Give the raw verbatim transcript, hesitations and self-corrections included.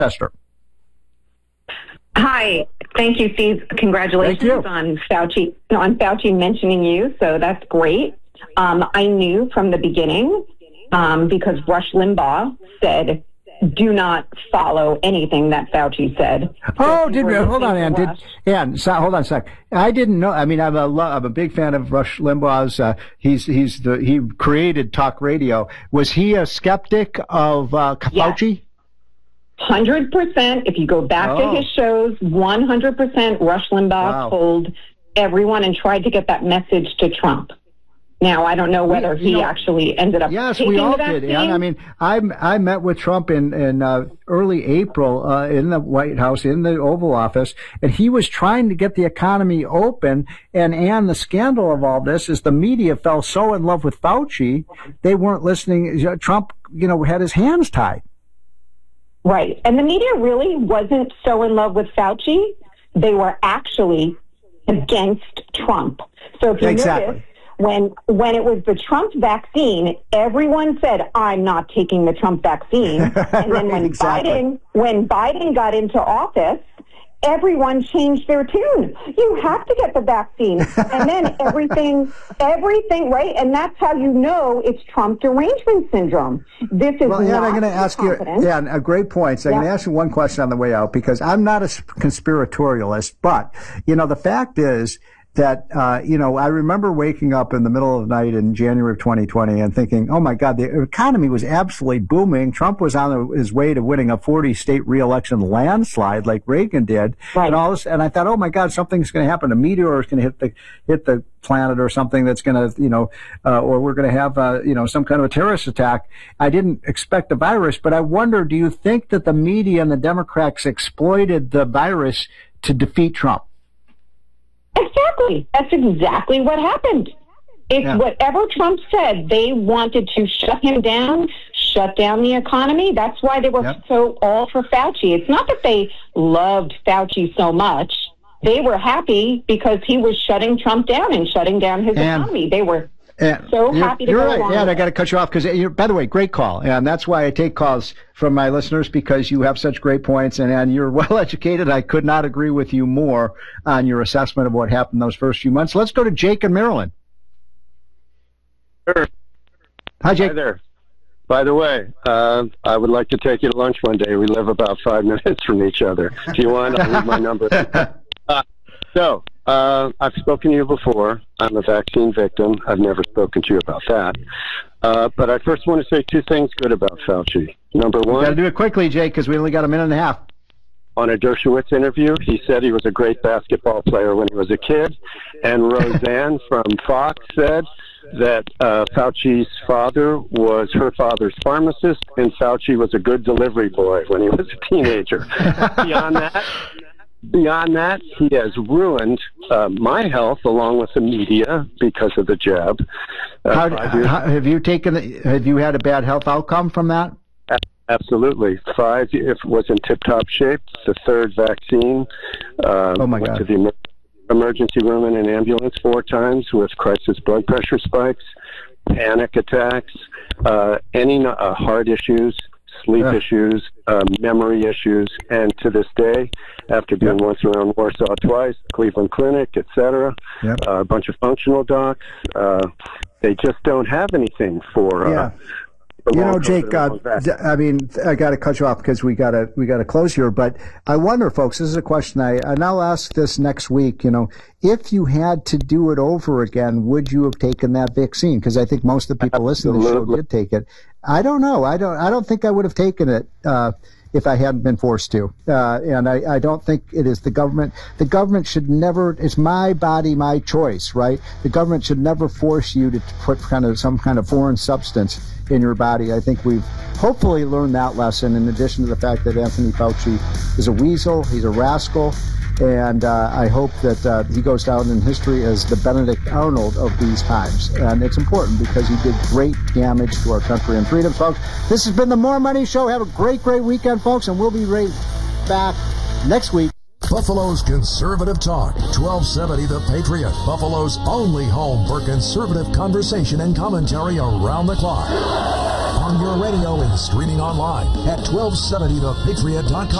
Esther. Hi. Thank you, Steve. Congratulations Thank you. on Fauci, on Fauci mentioning you. So that's great. Um, I knew from the beginning, um, because Rush Limbaugh said, do not follow anything that Fauci said. Oh, so did we? Hold on, Ann. Did, Ann, so, hold on a sec. I didn't know. I mean, I'm a, I'm a big fan of Rush Limbaugh's. Uh, he's, he's the, he created talk radio. Was he a skeptic of, uh, Fauci? Yes. one hundred percent. If you go back Oh. to his shows, one hundred percent Rush Limbaugh Wow. told everyone and tried to get that message to Trump. Now, I don't know whether We- you he know, actually ended up Yes, taking we all the did. vaccine. And I mean, I I met with Trump in in uh, early April uh, in the White House, in the Oval Office, and he was trying to get the economy open. And and the scandal of all this is the media fell so in love with Fauci, they weren't listening. Trump, you know, had his hands tied. Right. And the media really wasn't so in love with Fauci. They were actually against Trump. So if you Exactly. notice, when when it was the Trump vaccine, everyone said, I'm not taking the Trump vaccine. And then Right, when exactly. Biden when Biden got into office, everyone changed their tune. You have to get the vaccine. And then everything, everything, right? And that's how you know it's Trump derangement syndrome. This is Well, Ann, not I'm going to ask you, confidence. yeah, a great point. So I'm going to Yeah. ask you one question on the way out, because I'm not a conspiratorialist, but, you know, the fact is that, uh, you know, I remember waking up in the middle of the night in January of twenty twenty and thinking, oh my God, the economy was absolutely booming. Trump was on his way to winning a forty state reelection landslide like Reagan did. Right. And all this, and I thought, oh my God, something's going to happen. A meteor is going to hit the, hit the planet or something that's going to, you know, uh, or we're going to have, uh, you know, some kind of a terrorist attack. I didn't expect the virus, but I wonder, do you think that the media and the Democrats exploited the virus to defeat Trump? Exactly. That's exactly what happened. It's Yeah. whatever Trump said. They wanted to shut him down, shut down the economy. That's why they were Yep. so all for Fauci. It's not that they loved Fauci so much. They were happy because he was shutting Trump down and shutting down his And- economy. They were And so you're, happy to you're go right. along Yeah, with I it. got to cut you off because, you're, by the way, great call, and that's why I take calls from my listeners, because you have such great points, and, and you're well educated. I could not agree with you more on your assessment of what happened those first few months. Let's go to Jake in Maryland. Sure. Hi, Jake. Hi there. By the way, uh, I would like to take you to lunch one day. We live about five minutes from each other. If you want, I'll leave my number. Uh, so, uh, I've spoken to you before. I'm a vaccine victim. I've never spoken to you about that. Uh, but I first want to say two things good about Fauci. Number Got to one, do it quickly, Jake, because we only got a minute and a half. on a Dershowitz interview, he said he was a great basketball player when he was a kid. And Roseanne from Fox said that uh, Fauci's father was her father's pharmacist, and Fauci was a good delivery boy when he was a teenager. Beyond that, beyond that, he has ruined uh, my health along with the media because of the jab. Uh, How, five years- how, have you taken? The, have you had a bad health outcome from that? Absolutely. Five if was in tip-top shape. The third vaccine. Uh, Oh, my went God. to the emer- emergency room in an ambulance four times with crisis blood pressure spikes, panic attacks, uh, any uh, heart issues, sleep Yeah. issues, uh, memory issues, and to this day, after being Yeah. once around Warsaw twice, Cleveland Clinic, et cetera, Yeah. uh, a bunch of functional docs, uh, they just don't have anything for. Uh, Yeah. for You long know, COVID Jake, and uh, long vaccine. I mean, I got to cut you off because we got to we got to close here. But I wonder, folks, this is a question I and I'll ask this next week. You know, if you had to do it over again, would you have taken that vaccine? Because I think most of the people listening to the show Absolutely. did take it. I don't know. I don't. I don't think I would have taken it uh, if I hadn't been forced to. Uh, and I, I don't think it is the government. The government should never. It's my body, my choice, right? The government should never force you to put kind of some kind of foreign substance in your body. I think we've hopefully learned that lesson, in addition to the fact that Anthony Fauci is a weasel, he's a rascal, and uh, I hope that uh, he goes down in history as the Benedict Arnold of these times. And it's important because he did great damage to our country and freedoms, folks. This has been the More Money Show. Have a great, great weekend, folks, and we'll be right back next week. Buffalo's Conservative Talk, twelve seventy The Patriot, Buffalo's only home for conservative conversation and commentary around the clock. on your radio and streaming online at twelve seventy the patriot dot com.